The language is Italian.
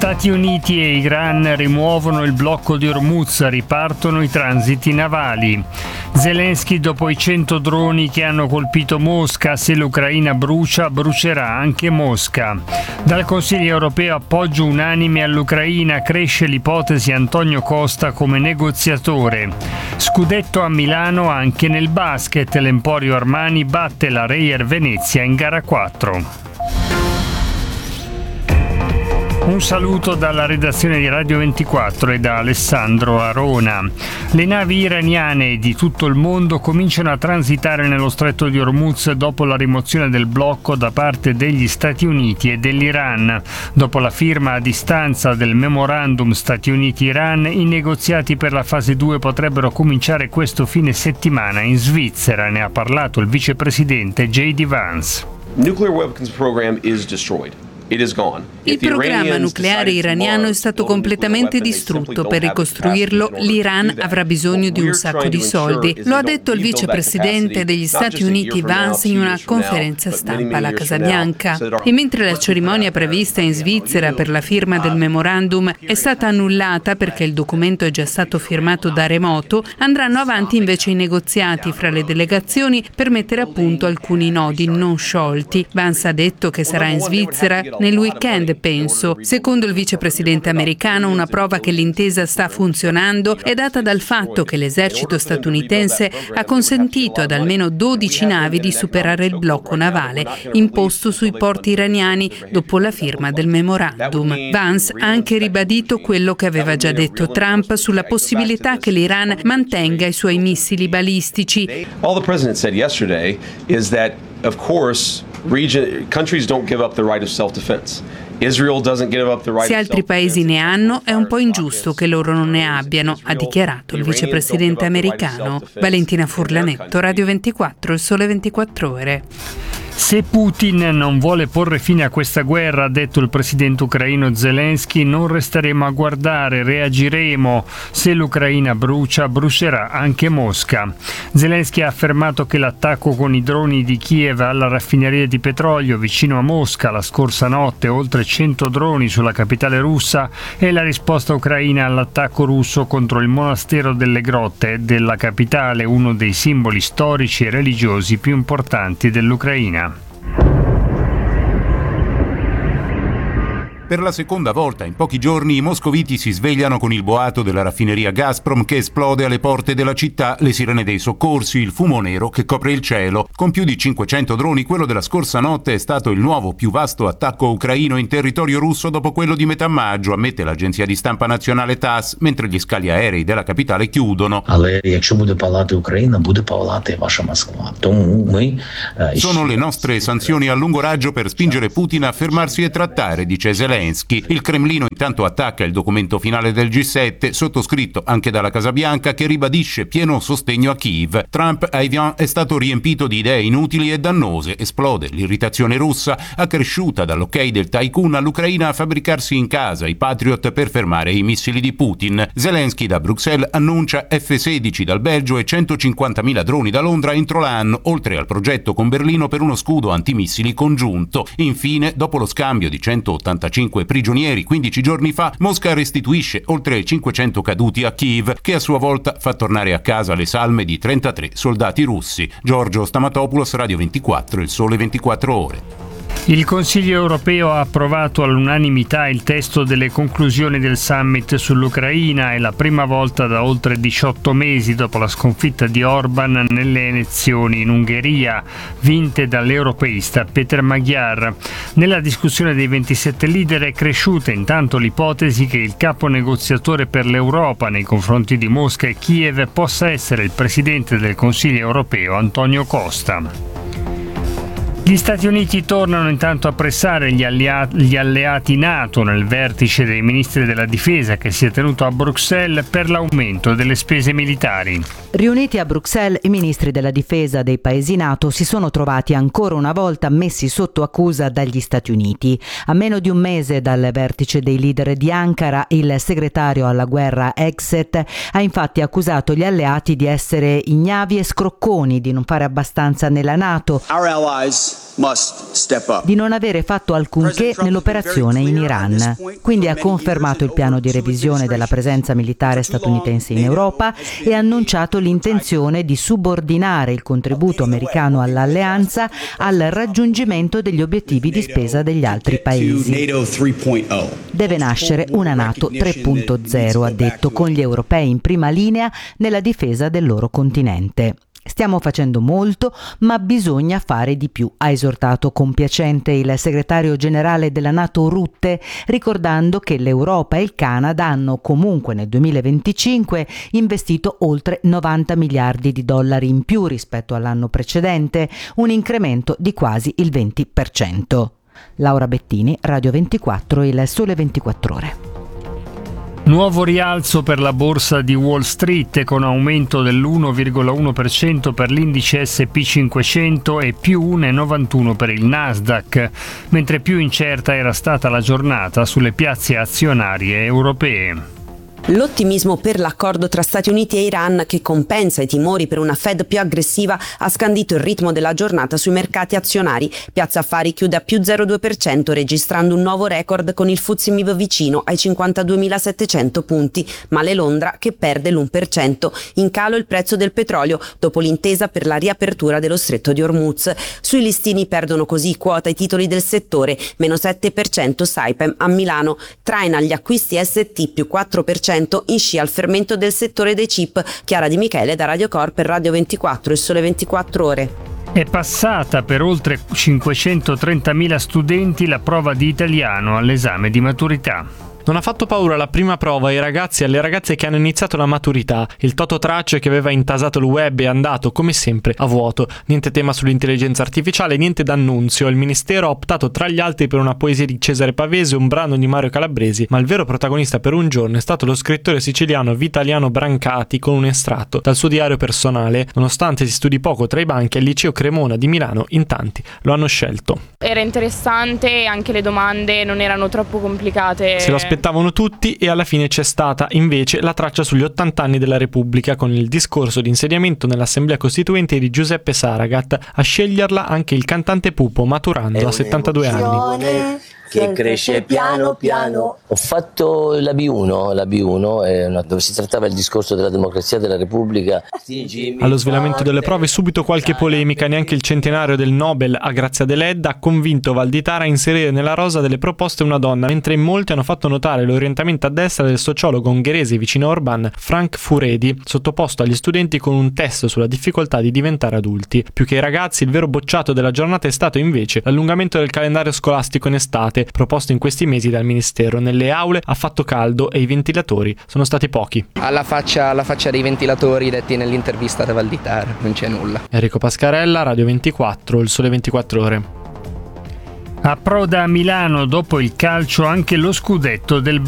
Stati Uniti e Iran rimuovono il blocco di Hormuz, ripartono i transiti navali. Zelensky dopo i 100 droni che hanno colpito Mosca, se l'Ucraina brucia, brucerà anche Mosca. Dal Consiglio europeo appoggio unanime all'Ucraina, cresce l'ipotesi Antonio Costa come negoziatore. Scudetto a Milano anche nel basket, l'Emporio Armani batte la Reyer Venezia in gara 4. Un saluto dalla redazione di Radio 24 e da Alessandro Arona. Le navi iraniane di tutto il mondo cominciano a transitare nello stretto di Hormuz dopo la rimozione del blocco da parte degli Stati Uniti e dell'Iran. Dopo la firma a distanza del memorandum Stati Uniti-Iran, i negoziati per la fase 2 potrebbero cominciare questo fine settimana in Svizzera. Ne ha parlato il vicepresidente J.D. Vance. Nuclear weapons program is destroyed. Il programma nucleare iraniano è stato completamente distrutto. Per ricostruirlo l'Iran avrà bisogno di un sacco di soldi. Lo ha detto il vicepresidente degli Stati Uniti Vance in una conferenza stampa alla Casa Bianca. E mentre la cerimonia prevista in Svizzera per la firma del memorandum è stata annullata perché il documento è già stato firmato da remoto, andranno avanti invece i negoziati fra le delegazioni per mettere a punto alcuni nodi non sciolti. Vance ha detto che sarà in Svizzera nel weekend, penso. Secondo il vicepresidente americano, una prova che l'intesa sta funzionando è data dal fatto che l'esercito statunitense ha consentito ad almeno 12 navi di superare il blocco navale imposto sui porti iraniani dopo la firma del memorandum. Vance ha anche ribadito quello che aveva già detto Trump sulla possibilità che l'Iran mantenga i suoi missili balistici. All the president said yesterday is that, of course, countries don't give up the right of self-defense. Israel doesn't give up the right. Se altri paesi ne hanno, è un po' ingiusto che loro non ne abbiano, ha dichiarato il vicepresidente americano. Valentina Furlanetto, Radio 24, Il Sole 24 Ore. Se Putin non vuole porre fine a questa guerra, ha detto il presidente ucraino Zelensky, non resteremo a guardare, reagiremo. Se l'Ucraina brucia, brucerà anche Mosca. Zelensky ha affermato che l'attacco con i droni di Kiev alla raffineria di petrolio vicino a Mosca la scorsa notte, oltre 100 droni sulla capitale russa, è la risposta ucraina all'attacco russo contro il monastero delle grotte della capitale, uno dei simboli storici e religiosi più importanti dell'Ucraina. Per la seconda volta in pochi giorni i moscoviti si svegliano con il boato della raffineria Gazprom che esplode alle porte della città, le sirene dei soccorsi, il fumo nero che copre il cielo. Con più di 500 droni, quello della scorsa notte è stato il nuovo più vasto attacco ucraino in territorio russo dopo quello di metà maggio, ammette l'agenzia di stampa nazionale TASS, mentre gli scali aerei della capitale chiudono. Sono le nostre sanzioni a lungo raggio per spingere Putin a fermarsi e trattare, dice Zelensky. Il Cremlino intanto attacca il documento finale del G7, sottoscritto anche dalla Casa Bianca, che ribadisce pieno sostegno a Kiev. Trump a Evian è stato riempito di idee inutili e dannose, esplode l'irritazione russa, accresciuta dall'ok del tycoon all'Ucraina a fabbricarsi in casa i Patriot per fermare i missili di Putin. Zelensky da Bruxelles annuncia F-16 dal Belgio e 150.000 droni da Londra entro l'anno, oltre al progetto con Berlino per uno scudo antimissili congiunto. Infine, dopo lo scambio di 185 prigionieri 15 giorni fa, Mosca restituisce oltre 500 caduti a Kiev, che a sua volta fa tornare a casa le salme di 33 soldati russi. Giorgio Stamatopoulos, Radio 24, Il Sole 24 Ore. Il Consiglio europeo ha approvato all'unanimità il testo delle conclusioni del summit sull'Ucraina. È la prima volta da oltre 18 mesi dopo la sconfitta di Orban nelle elezioni in Ungheria, vinte dall'europeista Peter Magyar. Nella discussione dei 27 leader è cresciuta intanto l'ipotesi che il capo negoziatore per l'Europa nei confronti di Mosca e Kiev possa essere il presidente del Consiglio europeo Antonio Costa. Gli Stati Uniti tornano intanto a pressare gli alleati NATO nel vertice dei ministri della difesa che si è tenuto a Bruxelles per l'aumento delle spese militari. Riuniti a Bruxelles, i ministri della difesa dei paesi NATO si sono trovati ancora una volta messi sotto accusa dagli Stati Uniti. A meno di un mese dal vertice dei leader di Ankara, il segretario alla guerra Exet ha infatti accusato gli alleati di essere ignavi e scrocconi, di non fare abbastanza nella NATO. Our allies di non avere fatto alcunché nell'operazione in Iran. Quindi ha confermato il piano di revisione della presenza militare statunitense in Europa e ha annunciato l'intenzione di subordinare il contributo americano all'alleanza al raggiungimento degli obiettivi di spesa degli altri paesi. Deve nascere una NATO 3.0, ha detto, con gli europei in prima linea nella difesa del loro continente. Stiamo facendo molto, ma bisogna fare di più, ha esortato compiacente il segretario generale della NATO Rutte, ricordando che l'Europa e il Canada hanno comunque nel 2025 investito oltre 90 miliardi di dollari in più rispetto all'anno precedente, un incremento di quasi il 20%. Laura Bettini, Radio 24, Il Sole 24 Ore. Nuovo rialzo per la borsa di Wall Street con aumento dell'1,1% per l'indice S&P 500 e più 1,91 per il Nasdaq, mentre più incerta era stata la giornata sulle piazze azionarie europee. L'ottimismo per l'accordo tra Stati Uniti e Iran, che compensa i timori per una Fed più aggressiva, ha scandito il ritmo della giornata sui mercati azionari. Piazza Affari chiude a più 0,2%, registrando un nuovo record con il FTSE MIB vicino ai 52.700 punti, male Londra che perde l'1%. In calo il prezzo del petrolio dopo l'intesa per la riapertura dello stretto di Hormuz. Sui listini perdono così quota i titoli del settore, meno 7% Saipem a Milano, traina gli acquisti ST più 4%, in scia al fermento del settore dei chip. Chiara Di Michele da Radio Corp per Radio 24 e Sole 24 Ore. È passata per oltre 530.000 studenti la prova di italiano all'esame di maturità. Non ha fatto paura la prima prova ai ragazzi e alle ragazze che hanno iniziato la maturità. Il tototracce che aveva intasato il web è andato, come sempre, a vuoto. Niente tema sull'intelligenza artificiale, niente d'annunzio. Il ministero ha optato tra gli altri per una poesia di Cesare Pavese e un brano di Mario Calabresi, ma il vero protagonista per un giorno è stato lo scrittore siciliano Vitaliano Brancati con un estratto dal suo diario personale. Nonostante si studi poco tra i banchi, al liceo Cremona di Milano in tanti lo hanno scelto. Era interessante e anche le domande non erano troppo complicate. Se lo aspettavano tutti e alla fine c'è stata invece la traccia sugli 80 anni della Repubblica con il discorso di insediamento nell'Assemblea Costituente di Giuseppe Saragat, a sceglierla anche il cantante Pupo maturando a 72 anni. Che cresce piano piano. Ho fatto la B1 dove si trattava il discorso della democrazia della Repubblica. Allo svelamento delle prove subito qualche polemica. Neanche il centenario del Nobel a Grazia Deledda ha convinto Valditara a inserire nella rosa delle proposte una donna, mentre in molti hanno fatto notare l'orientamento a destra del sociologo ungherese vicino a Orban, Frank Furedi, sottoposto agli studenti con un test sulla difficoltà di diventare adulti. Più che i ragazzi, il vero bocciato della giornata è stato invece l'allungamento del calendario scolastico in estate, proposto in questi mesi dal Ministero. Nelle aule ha fatto caldo e i ventilatori sono stati pochi. Alla faccia dei ventilatori detti nell'intervista da Valditara, non c'è nulla. Enrico Pascarella, Radio 24, Il Sole 24 Ore. Approda a Milano dopo il calcio anche lo scudetto del